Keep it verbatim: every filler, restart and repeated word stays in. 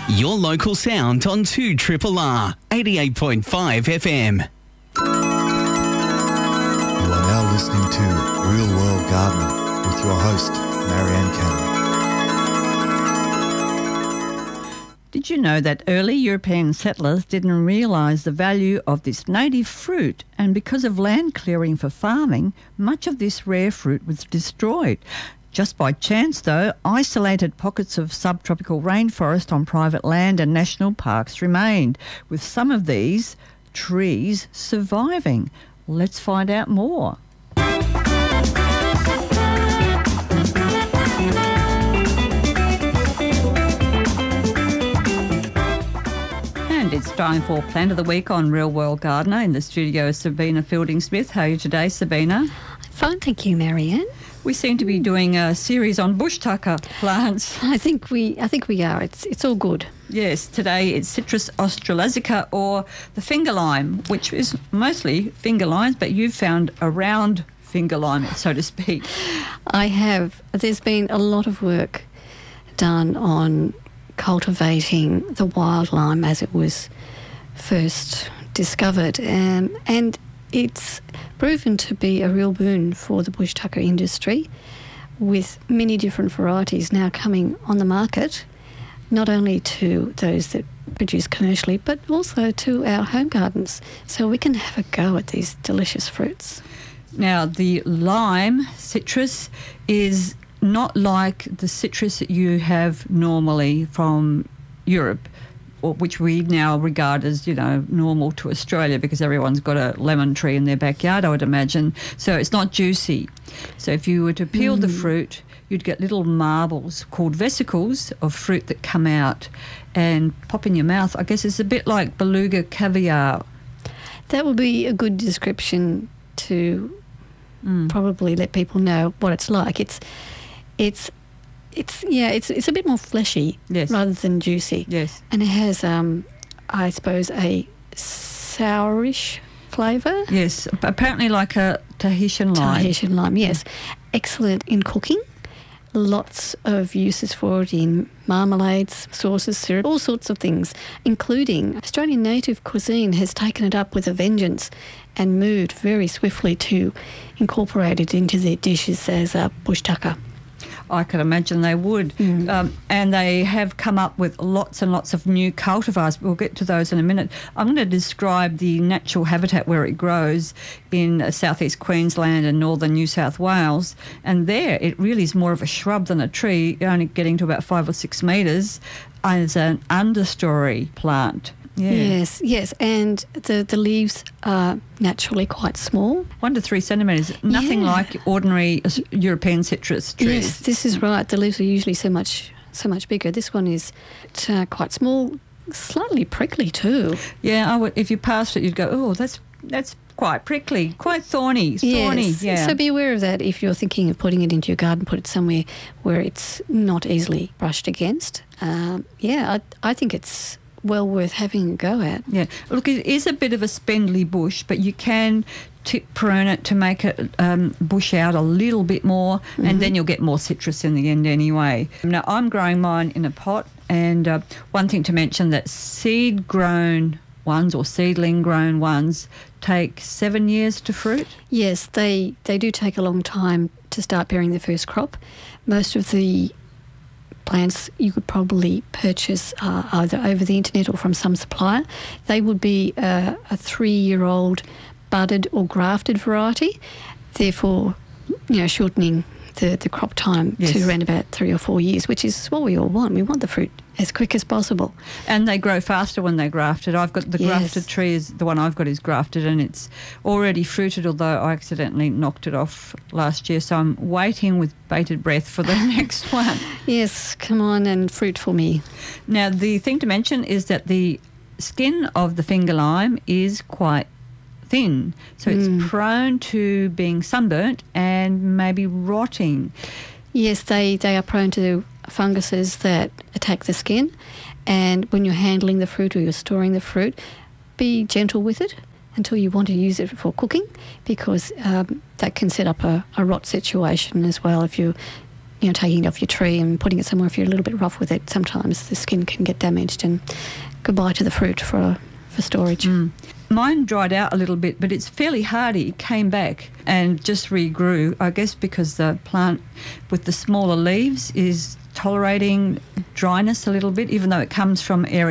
Your local sound on two Triple R, eighty-eight point five F M. You are now listening to Real World Gardening with your host, Marianne Cannon. Did you know that early European settlers didn't realise the value of this native fruit, and because of land clearing for farming, much of this rare fruit was destroyed? Just by chance, though, isolated pockets of subtropical rainforest on private land and national parks remained, with some of these trees surviving. Let's find out more. And it's time for Plant of the Week on Real World Gardener. In the studio is Sabina Fielding-Smith. How are you today, Sabina? Fine, thank you, Marianne. We seem to be doing a series on bush tucker plants. I think we, I think we are. It's, it's all good. Yes, today it's Citrus australasica, or the finger lime, which is mostly finger limes, but you've found a round finger lime, so to speak. I have. There's been a lot of work done on cultivating the wild lime as it was first discovered, um, and it's proven to be a real boon for the bush tucker industry, with many different varieties now coming on the market, not only to those that produce commercially, but also to our home gardens, so we can have a go at these delicious fruits. Now, the lime citrus is not like the citrus that you have normally from Europe, or which we now regard as, you know, normal to Australia, because everyone's got a lemon tree in their backyard, I would imagine. So it's not juicy. So if you were to peel mm. the fruit, you'd get little marbles called vesicles of fruit that come out and pop in your mouth. I guess it's a bit like beluga caviar. That would be a good description to mm. probably let people know what it's like. It's, it's, it's yeah, it's it's a bit more fleshy, yes, rather than juicy. Yes, and it has, um, I suppose, a sourish flavour. Yes, apparently like a Tahitian lime. Tahitian lime, yes. Excellent in cooking. Lots of uses for it in marmalades, sauces, syrup, all sorts of things, including Australian native cuisine has taken it up with a vengeance and moved very swiftly to incorporate it into their dishes as a bush tucker. I can imagine they would. Mm. Um, and they have come up with lots and lots of new cultivars. We'll get to those in a minute. I'm going to describe the natural habitat where it grows in uh, southeast Queensland and northern New South Wales. And there it really is more of a shrub than a tree, only getting to about five or six metres as an understory plant. Yeah. Yes, yes, and the, the leaves are naturally quite small. One to three centimetres, nothing yeah. like ordinary European citrus trees. Yes, this is right. The leaves are usually so much so much bigger. This one is uh, quite small, slightly prickly too. Yeah, I would, if you passed it, you'd go, oh, that's that's quite prickly, quite thorny, thorny. Yes. Yeah. So be aware of that if you're thinking of putting it into your garden. Put it somewhere where it's not easily brushed against. Um, yeah, I, I think it's well worth having a go at. Yeah, look, it is a bit of a spindly bush, but you can tip prune it to make it um, bush out a little bit more, mm-hmm. and then you'll get more citrus in the end anyway. Now, I'm growing mine in a pot, and uh, one thing to mention, that seed-grown ones or seedling-grown ones take seven years to fruit. Yes, they, they do take a long time to start bearing their first crop. Most of the plants you could probably purchase uh, either over the internet or from some supplier. They would be uh, a three-year-old budded or grafted variety, therefore, you know, shortening the, the crop time yes. to around about three or four years, which is what we all want. We want the fruit as quick as possible. And they grow faster when they're grafted. I've got the yes. grafted tree, is the one I've got is grafted, and it's already fruited, although I accidentally knocked it off last year, so I'm waiting with bated breath for the next one. Yes, come on and fruit for me. Now, the thing to mention is that the skin of the finger lime is quite thin, so it's mm. prone to being sunburnt and maybe rotting. Yes, they, they are prone to funguses that attack the skin, and when you're handling the fruit or you're storing the fruit, be gentle with it until you want to use it for cooking, because um, that can set up a, a rot situation as well if you're you know, taking it off your tree and putting it somewhere, if you're a little bit rough with it, sometimes the skin can get damaged, and goodbye to the fruit for for storage. Mm. Mine dried out a little bit, but it's fairly hardy. It came back and just regrew, I guess because the plant with the smaller leaves is tolerating dryness a little bit, even though it comes from area